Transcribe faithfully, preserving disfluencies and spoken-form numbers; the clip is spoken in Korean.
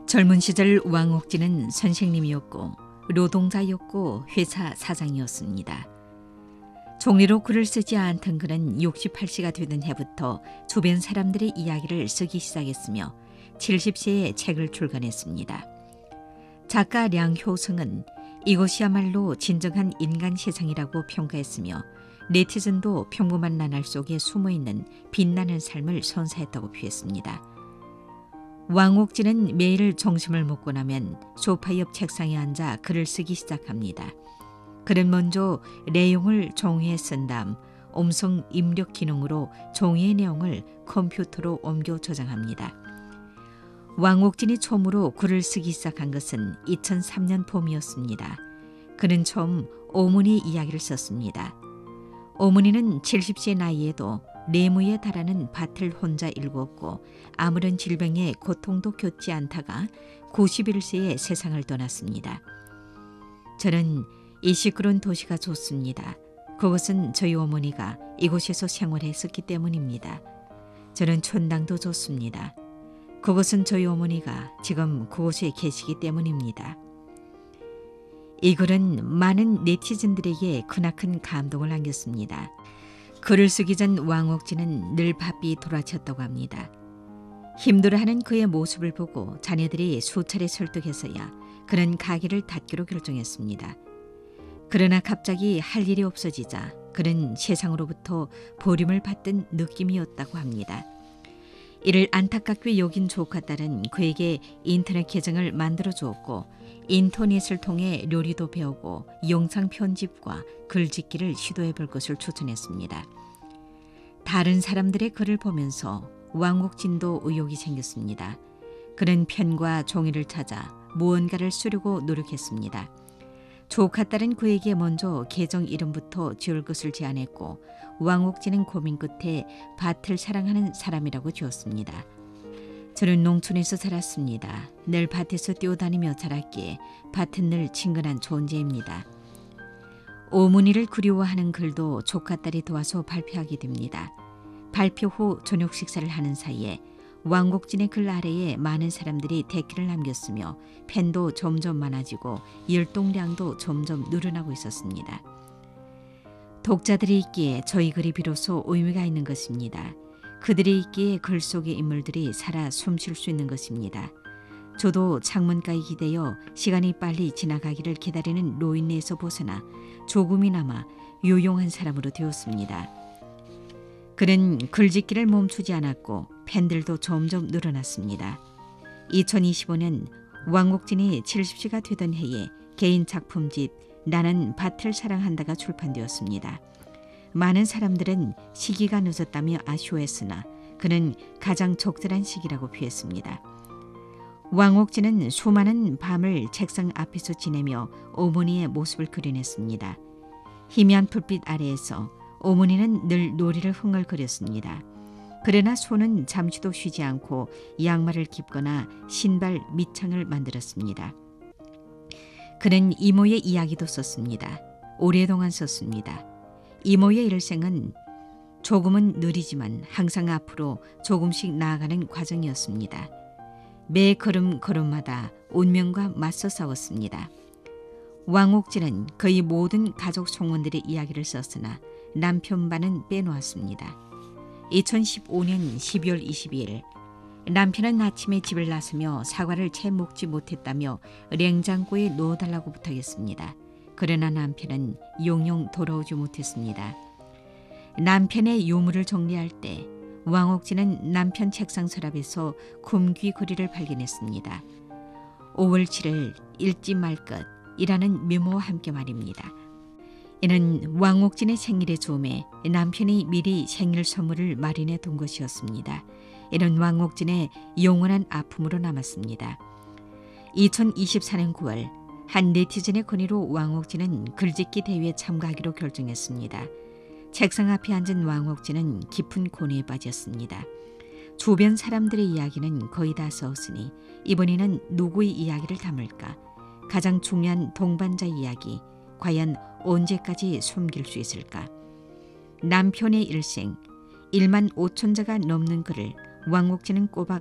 젊은 시절 왕옥진은 선생님이었고 노동자였고 회사 사장이었습니다. 종이로 글을 쓰지 않던 그는 육십팔 세가 되던 해부터 주변 사람들의 이야기를 쓰기 시작했으며 칠십 세에 책을 출간했습니다. 작가 량효승은 이것이야말로 진정한 인간 세상이라고 평가했으며 네티즌도 평범한 나날 속에 숨어있는 빛나는 삶을 선사했다고 표했습니다. 왕옥진은 매일 점심을 먹고 나면 소파 옆 책상에 앉아 글을 쓰기 시작합니다. 그는 먼저 내용을 종이에 쓴 다음 음성 입력 기능으로 종이의 내용을 컴퓨터로 옮겨 저장합니다. 왕옥진이 처음으로 글을 쓰기 시작한 것은 이천삼 년 봄이었습니다. 그는 처음 어머니 이야기를 썼습니다. 어머니는 칠십 세 나이에도 내무에 달하는 밭을 혼자 일구었고 아무런 질병에 고통도 겪지 않다가 구십일 세에 세상을 떠났습니다. 저는 이 시끄러운 도시가 좋습니다. 그것은 저희 어머니가 이곳에서 생활했었기 때문입니다. 저는 촌당도 좋습니다. 그것은 저희 어머니가 지금 그곳에 계시기 때문입니다. 이 글은 많은 네티즌들에게 크나큰 감동을 안겼습니다. 글을 쓰기 전 왕옥진은 늘 바삐 돌아쳤다고 합니다. 힘들어하는 그의 모습을 보고 자녀들이 수차례 설득해서야 그는 가게를 닫기로 결정했습니다. 그러나 갑자기 할 일이 없어지자 그는 세상으로부터 버림을 받던 느낌이었다고 합니다. 이를 안타깝게 여긴 조카딸은 그에게 인터넷 계정을 만들어 주었고 인터넷을 통해 요리도 배우고 영상 편집과 글짓기를 시도해 볼 것을 추천했습니다. 다른 사람들의 글을 보면서 왕옥진도 의욕이 생겼습니다. 그는 펜과 종이를 찾아 무언가를 쓰려고 노력했습니다. 조카딸은 그에게 먼저 계정 이름부터 지을 것을 제안했고 왕옥진은 고민 끝에 밭을 사랑하는 사람이라고 지었습니다. 저는 농촌에서 살았습니다. 늘 밭에서 뛰어다니며 자랐기에 밭은 늘 친근한 존재입니다. 어머니를 그리워하는 글도 조카딸이 도와서 발표하게 됩니다. 발표 후 저녁 식사를 하는 사이에 왕옥진의 글 아래에 많은 사람들이 댓글을 남겼으며 팬도 점점 많아지고 열동량도 점점 늘어나고 있었습니다. 독자들이 있기에 저희 글이 비로소 의미가 있는 것입니다. 그들이 있기에 글 속의 인물들이 살아 숨쉴 수 있는 것입니다. 저도 창문가에 기대어 시간이 빨리 지나가기를 기다리는 노인네에서 벗어나 조금이나마 유용한 사람으로 되었습니다. 그는 글짓기를 멈추지 않았고 팬들도 점점 늘어났습니다. 이천이십오 년 왕옥진이 칠십 세가 되던 해에 개인 작품집 나는 밭을 사랑한다가 출판되었습니다. 많은 사람들은 시기가 늦었다며 아쉬워했으나 그는 가장 적절한 시기라고 표했습니다. 왕옥진은 수많은 밤을 책상 앞에서 지내며 어머니의 모습을 그려냈습니다. 희미한 불빛 아래에서 어머니는 늘 놀이를 흥얼거렸습니다. 그러나 손은 잠시도 쉬지 않고 양말을 깁거나 신발 밑창을 만들었습니다. 그는 이모의 이야기도 썼습니다. 오랫동안 썼습니다. 이모의 일생은 조금은 느리지만 항상 앞으로 조금씩 나아가는 과정이었습니다. 매 걸음 걸음마다 운명과 맞서 싸웠습니다. 왕옥진은 그의 모든 가족 송원들의 이야기를 썼으나 남편반은 빼놓았습니다. 이천십오 년 십이월 이십이일 남편은 아침에 집을 나서며 사과를 채 먹지 못했다며 냉장고에 넣어달라고 부탁했습니다. 그러나 남편은 영영 돌아오지 못했습니다. 남편의 유물을 정리할 때 왕옥진은 남편 책상 서랍에서 굼귀 고리를 발견했습니다. 오월 칠일 읽지 말 것이라는 메모와 함께 말입니다. 이는 왕옥진의 생일의 즈음에 남편이 미리 생일 선물을 마련해 둔 것이었습니다. 이는 왕옥진의 영원한 아픔으로 남았습니다. 이천이십사 년 구월 한 네티즌의 건의로 왕옥진은 글짓기 대회에 참가하기로 결정했습니다. 책상 앞에 앉은 왕옥진은 깊은 고뇌에 빠졌습니다. 주변 사람들의 이야기는 거의 다 썼으니 이번에는 누구의 이야기를 담을까? 가장 중요한 동반자의 이야기, 과연 언제까지 숨길 수 있을까? 남편의 일생, 일만 오천 자가 넘는 글을 왕옥진은 꼬박